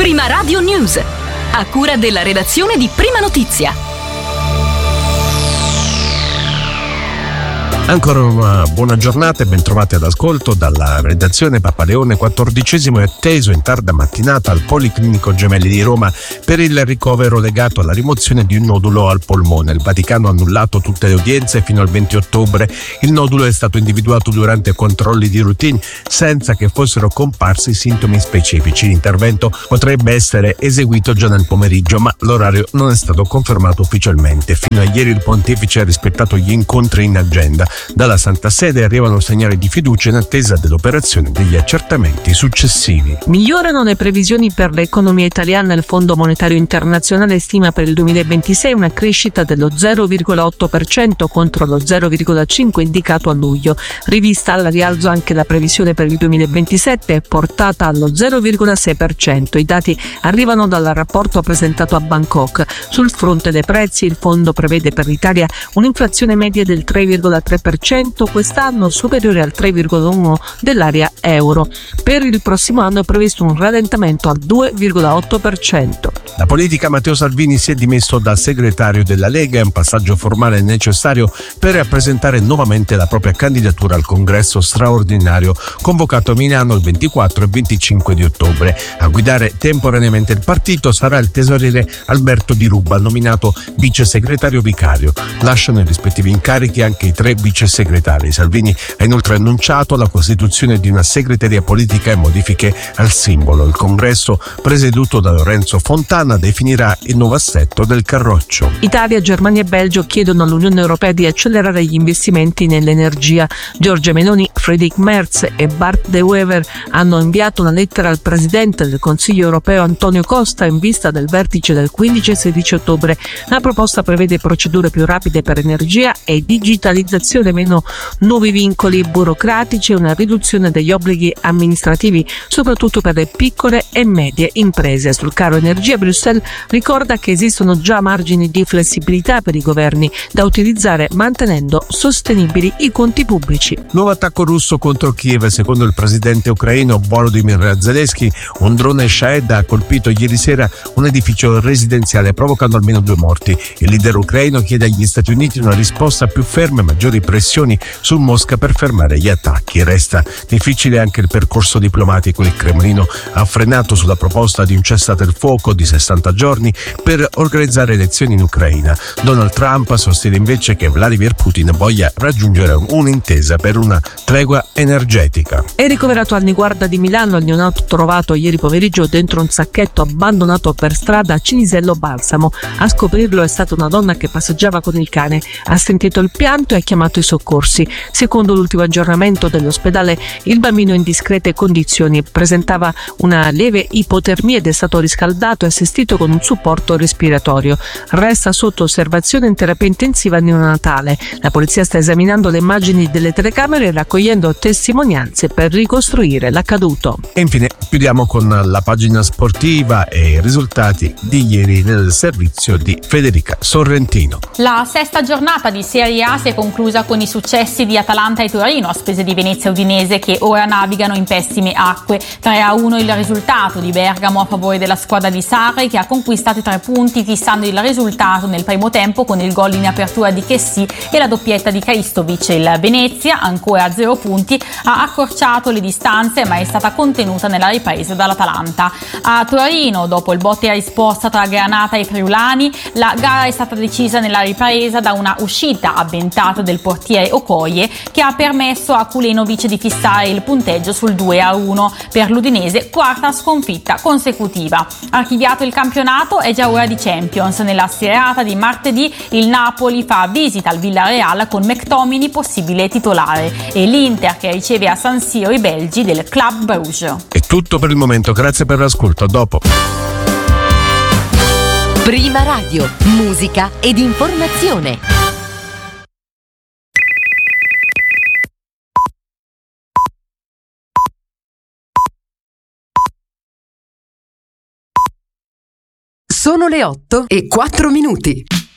Prima Radio News, a cura della redazione di Prima Notizia. Ancora una buona giornata e ben trovati ad ascolto dalla redazione. Papa Leone XIV è atteso in tarda mattinata al Policlinico Gemelli di Roma per il ricovero legato alla rimozione di un nodulo al polmone. Il Vaticano ha annullato tutte le udienze fino al 20 ottobre. Il nodulo è stato individuato durante controlli di routine senza che fossero comparsi sintomi specifici. L'intervento potrebbe essere eseguito già nel pomeriggio, ma l'orario non è stato confermato ufficialmente. Fino a ieri il Pontefice ha rispettato gli incontri in agenda. Dalla Santa Sede arrivano segnali di fiducia in attesa dell'operazione degli accertamenti successivi. Migliorano le previsioni per l'economia italiana. Il Fondo Monetario Internazionale stima per il 2026 una crescita dello 0,8% contro lo 0,5% indicato a luglio. Rivista al rialzo anche la previsione per il 2027, portata allo 0,6%. I dati arrivano dal rapporto presentato a Bangkok. Sul fronte dei prezzi il fondo prevede per l'Italia un'inflazione media del 3,3% quest'anno, superiore al 3,1% dell'area euro. Per il prossimo anno è previsto un rallentamento al 2,8%. La politica. Matteo Salvini si è dimesso da segretario della Lega, è un passaggio formale necessario per rappresentare nuovamente la propria candidatura al congresso straordinario convocato a Milano il 24 e 25 di ottobre. A guidare temporaneamente il partito sarà il tesoriere Alberto Di Ruba, nominato vice segretario vicario. Lasciano i rispettivi incarichi anche i 3 vice segretari. Salvini ha inoltre annunciato la costituzione di una segreteria politica e modifiche al simbolo. Il congresso, presieduto da Lorenzo Fontana, definirà il nuovo assetto del Carroccio. Italia, Germania e Belgio chiedono all'Unione Europea di accelerare gli investimenti nell'energia. Giorgia Meloni, Friedrich Merz e Bart De Wever hanno inviato una lettera al presidente del Consiglio europeo Antonio Costa in vista del vertice del 15 e 16 ottobre. La proposta prevede procedure più rapide per energia e digitalizzazione, meno nuovi vincoli burocratici e una riduzione degli obblighi amministrativi, soprattutto per le piccole e medie imprese. Sul caro energia, Bruxelles ricorda che esistono già margini di flessibilità per i governi da utilizzare mantenendo sostenibili i conti pubblici. Nuovo attacco russo contro Kiev. Secondo il presidente ucraino Volodymyr Zelensky, un drone Shahed ha colpito ieri sera un edificio residenziale, provocando almeno 2 morti. Il leader ucraino chiede agli Stati Uniti una risposta più ferma e maggiori pressioni su Mosca per fermare gli attacchi. Resta difficile anche il percorso diplomatico. Il Cremlino ha frenato sulla proposta di un cessate il fuoco di 60 giorni per organizzare elezioni in Ucraina. Donald Trump sostiene invece che Vladimir Putin voglia raggiungere un'intesa per una tregua energetica. È ricoverato al Niguarda di Milano il neonato trovato ieri pomeriggio dentro un sacchetto abbandonato per strada a Cinisello Balsamo. A scoprirlo è stata una donna che passeggiava con il cane. Ha sentito il pianto e ha chiamato i soccorsi. Secondo l'ultimo aggiornamento dell'ospedale, il bambino in discrete condizioni presentava una lieve ipotermia ed è stato riscaldato e assistito con un supporto respiratorio. Resta sotto osservazione in terapia intensiva neonatale. La polizia sta esaminando le immagini delle telecamere e raccogliendo testimonianze per ricostruire l'accaduto. E infine chiudiamo con la pagina sportiva e i risultati di ieri nel servizio di Federica Sorrentino. La sesta giornata di Serie A si è conclusa con i successi di Atalanta e Torino a spese di Venezia e Udinese, che ora navigano in pessime acque. 3-1 il risultato di Bergamo a favore della squadra di Sarri, che ha conquistato i 3 punti fissando il risultato nel primo tempo con il gol in apertura di Chessy e la doppietta di Kristovic. Il Venezia, ancora a 0 punti, ha accorciato le distanze ma è stata contenuta nella ripresa dall'Atalanta. A Torino, dopo il botta e risposta tra Granata e Friulani, la gara è stata decisa nella ripresa da una uscita avventata del portiere Okoye, che ha permesso a Kulenovic di fissare il punteggio sul 2-1. Per l'Udinese, quarta sconfitta consecutiva. Archiviato il campionato, è già ora di Champions. Nella serata di martedì il Napoli fa visita al Villarreal con McTominay possibile titolare e l'Inter che riceve a San Siro i belgi del Club Bruges. È tutto per il momento, grazie per l'ascolto, a dopo. Prima Radio, musica ed informazione. Sono le 8:04.